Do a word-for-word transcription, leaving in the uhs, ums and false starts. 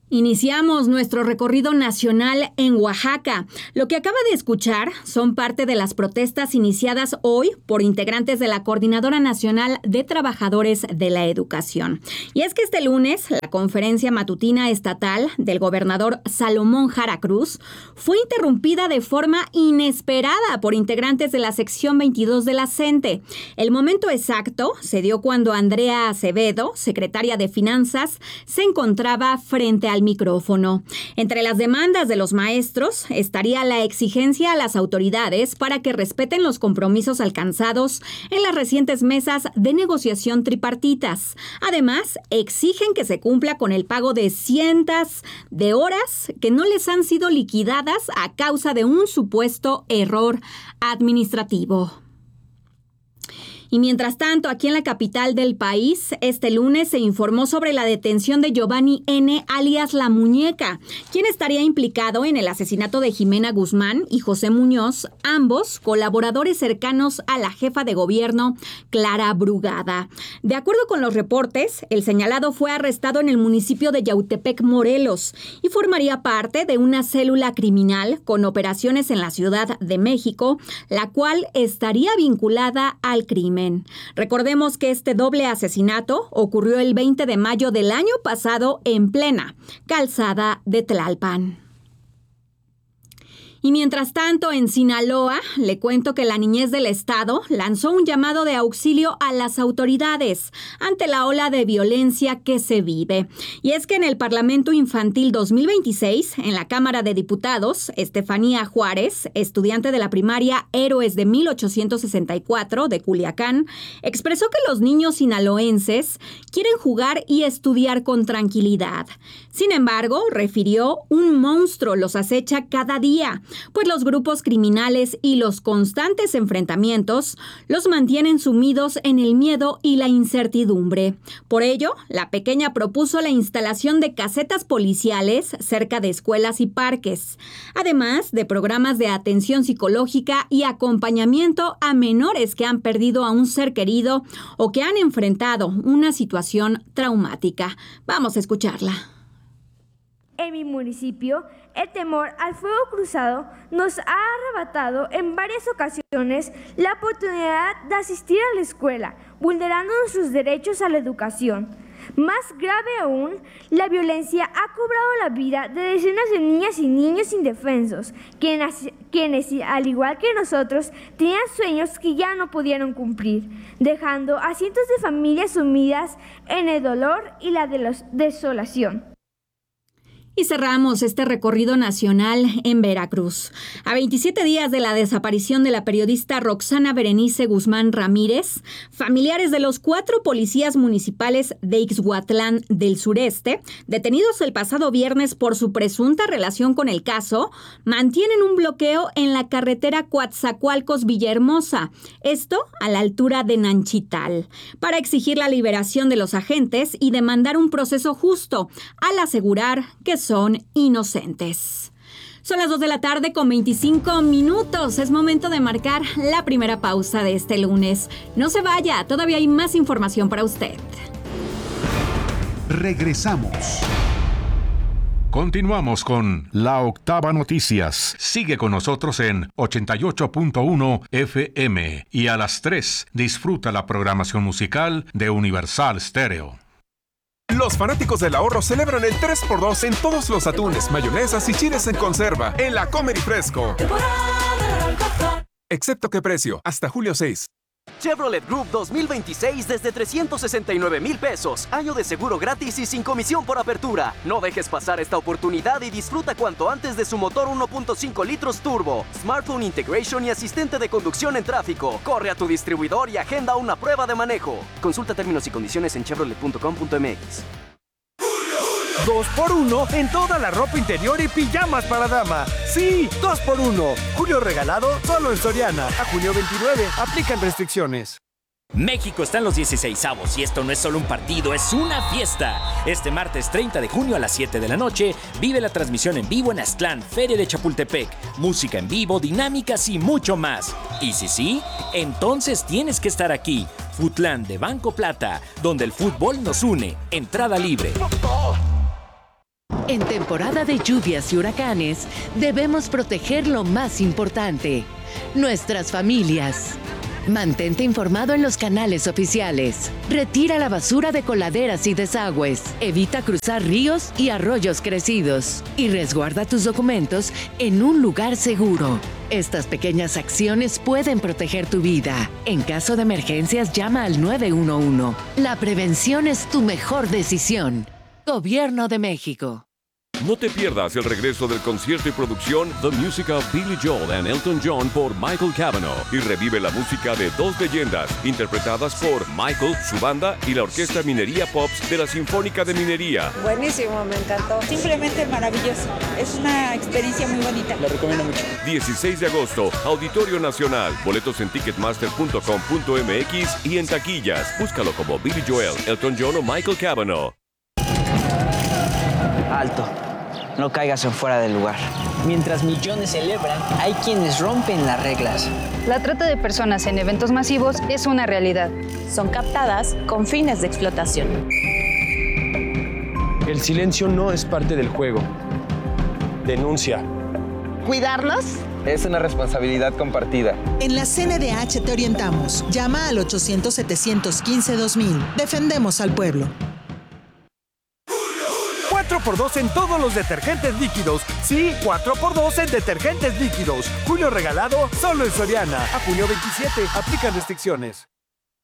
Iniciamos nuestro recorrido nacional en Oaxaca. Lo que acaba de escuchar son parte de las protestas iniciadas hoy por integrantes de la Coordinadora Nacional de Trabajadores de la Educación. Y es que este lunes, la conferencia matutina estatal del gobernador Salomón Jara Cruz fue interrumpida de forma inesperada por integrantes de la sección veintidós de la CENTE. El momento exacto se dio cuando Andrea Acevedo, secretaria de Finanzas, se encontraba frente a al micrófono. Entre las demandas de los maestros estaría la exigencia a las autoridades para que respeten los compromisos alcanzados en las recientes mesas de negociación tripartitas. Además, exigen que se cumpla con el pago de cientos de horas que no les han sido liquidadas a causa de un supuesto error administrativo. Y mientras tanto, aquí en la capital del país, este lunes se informó sobre la detención de Giovanni N., alias La Muñeca, quien estaría implicado en el asesinato de Jimena Guzmán y José Muñoz, ambos colaboradores cercanos a la jefa de gobierno, Clara Brugada. De acuerdo con los reportes, el señalado fue arrestado en el municipio de Yautepec, Morelos, y formaría parte de una célula criminal con operaciones en la Ciudad de México, la cual estaría vinculada al crimen. Recordemos que este doble asesinato ocurrió el veinte de mayo del año pasado en plena calzada de Tlalpan. Y mientras tanto, en Sinaloa, le cuento que la niñez del estado lanzó un llamado de auxilio a las autoridades ante la ola de violencia que se vive. Y es que en el Parlamento Infantil dos mil veintiséis, en la Cámara de Diputados, Estefanía Juárez, estudiante de la primaria Héroes de mil ochocientos sesenta y cuatro de Culiacán, expresó que los niños sinaloenses quieren jugar y estudiar con tranquilidad. Sin embargo, refirió, un monstruo los acecha cada día, pues los grupos criminales y los constantes enfrentamientos los mantienen sumidos en el miedo y la incertidumbre. Por ello, la pequeña propuso la instalación de casetas policiales cerca de escuelas y parques, además de programas de atención psicológica y acompañamiento a menores que han perdido a un ser querido o que han enfrentado una situación traumática. Vamos a escucharla. En mi municipio, el temor al fuego cruzado nos ha arrebatado en varias ocasiones la oportunidad de asistir a la escuela, vulnerando nuestros derechos a la educación. Más grave aún, la violencia ha cobrado la vida de decenas de niñas y niños indefensos, quienes, quienes, al igual que nosotros, tenían sueños que ya no pudieron cumplir, dejando a cientos de familias sumidas en el dolor y la desolación. Y cerramos este recorrido nacional en Veracruz. A veintisiete días de la desaparición de la periodista Roxana Berenice Guzmán Ramírez, familiares de los cuatro policías municipales de Ixhuatlán del Sureste, detenidos el pasado viernes por su presunta relación con el caso, mantienen un bloqueo en la carretera Coatzacoalcos-Villahermosa, esto a la altura de Nanchital, para exigir la liberación de los agentes y demandar un proceso justo, al asegurar que son inocentes. Son las dos de la tarde con veinticinco minutos. Es momento de marcar la primera pausa de este lunes. No se vaya, todavía hay más información para usted. Regresamos. Continuamos con La Octava Noticias. Sigue con nosotros en ochenta y ocho punto uno F M y a las tres disfruta la programación musical de Universal Stereo. Los fanáticos del ahorro celebran el tres por dos en todos los atunes, mayonesas y chiles en conserva en la Comer y Fresco. Excepto qué precio, hasta julio seis. Chevrolet Group dos mil veintiséis desde trescientos sesenta y nueve mil pesos. Año de seguro gratis y sin comisión por apertura. No dejes pasar esta oportunidad y disfruta cuanto antes de su motor uno punto cinco litros turbo, smartphone integration y asistente de conducción en tráfico. Corre a tu distribuidor y agenda una prueba de manejo. Consulta términos y condiciones en chevrolet punto com punto m x. dos por uno en toda la ropa interior y pijamas para dama. Sí, dos por uno. Julio regalado solo en Soriana. A junio veintinueve. Aplican restricciones. México está en los dieciseisavos y esto no es solo un partido, es una fiesta. Este martes treinta de junio a las siete de la noche vive la transmisión en vivo en Aztlán, Feria de Chapultepec. Música en vivo, dinámicas y mucho más. Y si sí, entonces tienes que estar aquí. Futlán de Banco Plata, donde el fútbol nos une. Entrada libre. En temporada de lluvias y huracanes, debemos proteger lo más importante, nuestras familias. Mantente informado en los canales oficiales. Retira la basura de coladeras y desagües. Evita cruzar ríos y arroyos crecidos. Y resguarda tus documentos en un lugar seguro. Estas pequeñas acciones pueden proteger tu vida. En caso de emergencias, llama al nueve uno uno. La prevención es tu mejor decisión. Gobierno de México. No te pierdas el regreso del concierto y producción The Music of Billy Joel and Elton John por Michael Cavanaugh y revive la música de dos leyendas interpretadas por Michael, su banda y la Orquesta Minería Pops de la Sinfónica de Minería. Buenísimo, me encantó. Simplemente maravilloso. Es una experiencia muy bonita. La recomiendo mucho. dieciséis de agosto, Auditorio Nacional. Boletos en ticketmaster punto com punto m x y en taquillas. Búscalo como Billy Joel, Elton John o Michael Cavanaugh. Alto. No caigas en fuera del lugar. Mientras millones celebran, hay quienes rompen las reglas. La trata de personas en eventos masivos es una realidad. Son captadas con fines de explotación. El silencio no es parte del juego. Denuncia. ¿Cuidarlos? Es una responsabilidad compartida. En la C N D H te orientamos. Llama al ochocientos, setecientos quince, dos mil. Defendemos al pueblo. cuatro por dos en todos los detergentes líquidos. Sí, cuatro por dos en detergentes líquidos. Julio regalado solo en Soriana. A junio veintisiete. Aplican restricciones.